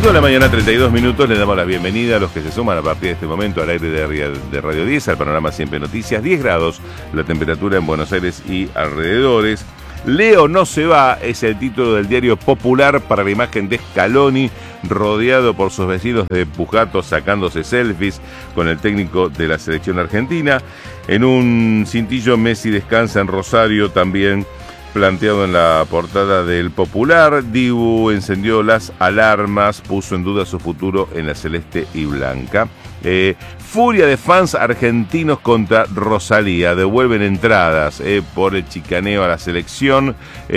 5 de la mañana, 32 minutos, le damos la bienvenida a los que se suman a partir de este momento al aire de Radio 10, al programa Siempre Noticias. 10 grados la temperatura en Buenos Aires y alrededores. Leo no se va, es el título del diario Popular para la imagen de Scaloni, rodeado por sus vecinos de Pujato sacándose selfies con el técnico de la selección argentina. En un cintillo, Messi descansa en Rosario, también planteado en la portada del Popular. Dibu encendió las alarmas, puso en duda su futuro en la celeste y blanca. Furia de fans argentinos contra Rosalía, devuelven entradas por el chicaneo a la selección.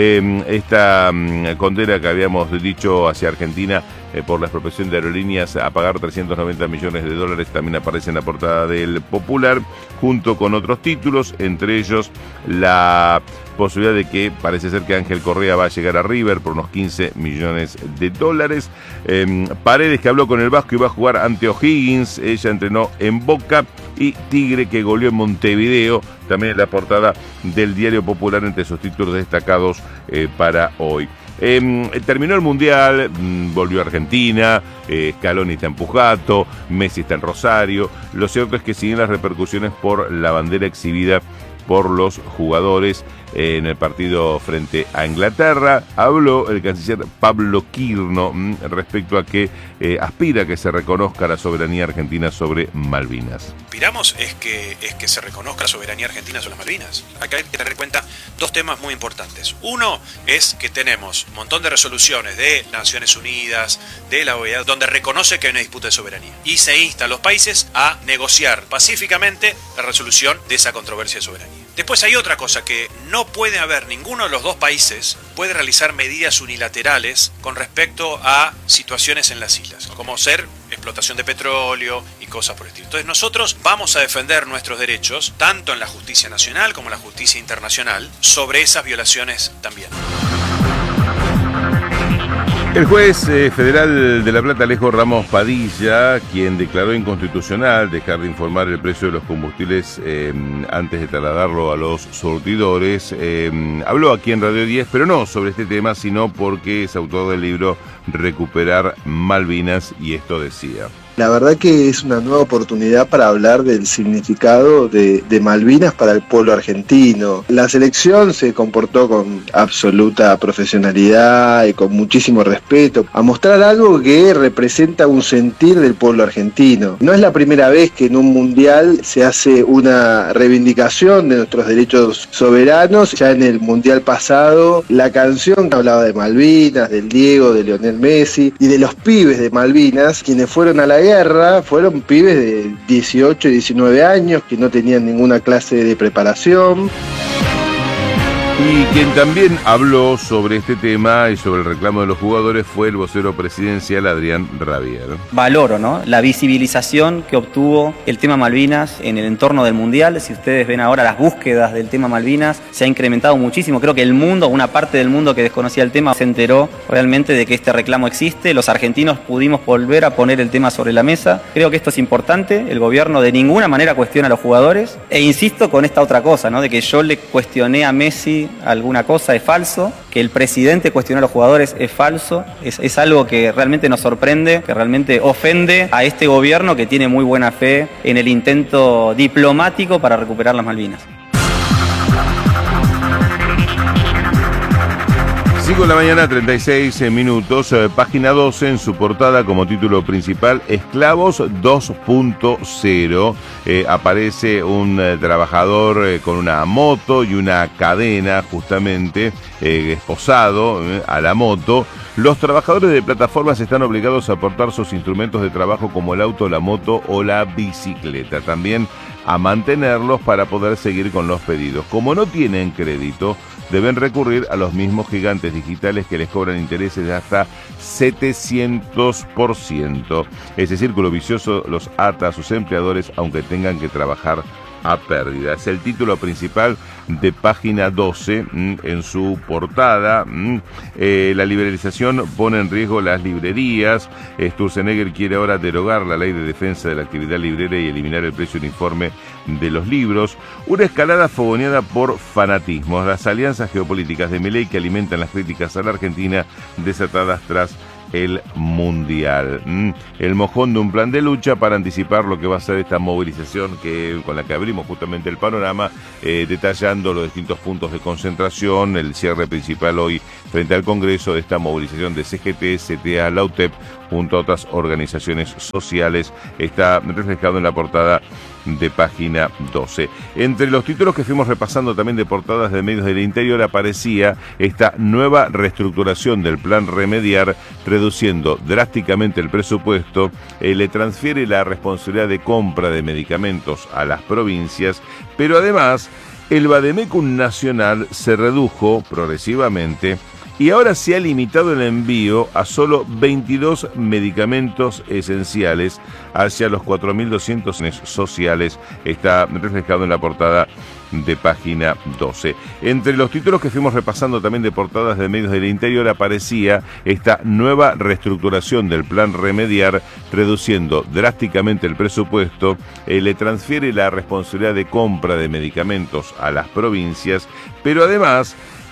Esta condena que habíamos dicho hacia Argentina por la expropiación de aerolíneas a pagar 390 millones de dólares también aparece en la portada del Popular, junto con otros títulos, entre ellos la posibilidad de que parece ser que Ángel Correa va a llegar a River por unos 15 millones de dólares. Paredes, que habló con el Vasco y va a jugar ante O'Higgins, ella entrenó en Boca, y Tigre, que goleó en Montevideo, también en la portada del diario Popular entre sus títulos destacados para hoy. Terminó el Mundial, volvió a Argentina, Scaloni está en Pujato, Messi está en Rosario. Lo cierto es que siguen las repercusiones por la bandera exhibida por los jugadores en el partido frente a Inglaterra. Habló el canciller Pablo Quirno respecto a que aspira a que se reconozca la soberanía argentina sobre Malvinas. Aspiramos es que se reconozca la soberanía argentina sobre las Malvinas. Acá hay que tener en cuenta dos temas muy importantes. Uno es que tenemos un montón de resoluciones de Naciones Unidas, de la OEA, donde reconoce que hay una disputa de soberanía. Y se insta a los países a negociar pacíficamente la resolución de esa controversia de soberanía. Después hay otra cosa, que no puede haber, ninguno de los dos países puede realizar medidas unilaterales con respecto a situaciones en las islas, como ser explotación de petróleo y cosas por el estilo. Entonces nosotros vamos a defender nuestros derechos, tanto en la justicia nacional como en la justicia internacional, sobre esas violaciones también. El juez federal de La Plata, Alejo Ramos Padilla, quien declaró inconstitucional dejar de informar el precio de los combustibles antes de trasladarlo a los surtidores, habló aquí en Radio 10, pero no sobre este tema, sino porque es autor del libro Recuperar Malvinas, y esto decía: la verdad que es una nueva oportunidad para hablar del significado de Malvinas para el pueblo argentino. La selección se comportó con absoluta profesionalidad y con muchísimo respeto, a mostrar algo que representa un sentir del pueblo argentino. No es la primera vez que en un mundial se hace una reivindicación de nuestros derechos soberanos. Ya en el mundial pasado, la canción que hablaba de Malvinas, del Diego, de Lionel Messi y de los pibes de Malvinas, quienes fueron a la guerra, fueron pibes de 18 y 19 años que no tenían ninguna clase de preparación. Y quien también habló sobre este tema y sobre el reclamo de los jugadores fue el vocero presidencial Adrián Rabier. Valoro, ¿no?, la visibilización que obtuvo el tema Malvinas en el entorno del Mundial. Si ustedes ven ahora las búsquedas del tema Malvinas, se ha incrementado muchísimo. Creo que el mundo, una parte del mundo que desconocía el tema, se enteró realmente de que este reclamo existe. Los argentinos pudimos volver a poner el tema sobre la mesa. Creo que esto es importante. El gobierno de ninguna manera cuestiona a los jugadores. E insisto con esta otra cosa, ¿no?, de que yo le cuestioné a Messi alguna cosa, es falso. Que el presidente cuestionó a los jugadores es falso. Es algo que realmente nos sorprende, que realmente ofende a este gobierno que tiene muy buena fe en el intento diplomático para recuperar las Malvinas. 5 de la mañana, 36 minutos, página 12 en su portada como título principal, Esclavos 2.0. Aparece un trabajador con una moto y una cadena justamente esposado a la moto. Los trabajadores de plataformas están obligados a aportar sus instrumentos de trabajo como el auto, la moto o la bicicleta. También a mantenerlos para poder seguir con los pedidos. Como no tienen crédito, deben recurrir a los mismos gigantes digitales que les cobran intereses de hasta 700%. Ese círculo vicioso los ata a sus empleadores aunque tengan que trabajar a pérdida. Es el título principal de página 12 en su portada. La liberalización pone en riesgo las librerías. Sturzenegger quiere ahora derogar la ley de defensa de la actividad librera y eliminar el precio uniforme de los libros. Una escalada fogoneada por fanatismos. Las alianzas geopolíticas de Milei que alimentan las críticas a la Argentina desatadas tras el Mundial. El mojón de un plan de lucha para anticipar lo que va a ser esta movilización con la que abrimos justamente el panorama, detallando los distintos puntos de concentración, el cierre principal hoy frente al Congreso de esta movilización de CGT, CTA, la UTEP, junto a otras organizaciones sociales. Está reflejado en la portada de página 12. Entre los títulos que fuimos repasando también de portadas de medios del interior aparecía esta nueva reestructuración del plan Remediar, reduciendo drásticamente el presupuesto, le transfiere la responsabilidad de compra de medicamentos a las provincias, pero además el Vademecum nacional se redujo progresivamente y ahora se ha limitado el envío a solo 22 medicamentos esenciales hacia los 4.200 sociales. Está reflejado en la portada de página 12. Entre los títulos que fuimos repasando también de portadas de medios del interior aparecía esta nueva reestructuración del plan Remediar, reduciendo drásticamente el presupuesto, le transfiere la responsabilidad de compra de medicamentos a las provincias, pero además